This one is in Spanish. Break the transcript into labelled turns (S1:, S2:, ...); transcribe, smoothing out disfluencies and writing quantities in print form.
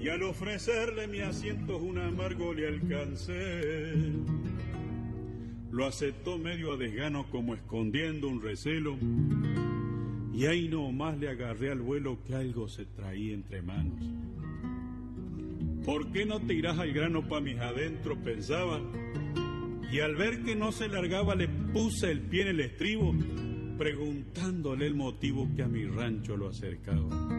S1: y al ofrecerle mi asiento un amargo le alcancé. Lo aceptó medio a desgano como escondiendo un recelo, y ahí nomás le agarré al vuelo que algo se traía entre manos. ¿Por qué no te irás al grano pa' mis adentros?, pensaba, y al ver que no se largaba le puse el pie en el estribo, preguntándole el motivo que a mi rancho lo acercaba.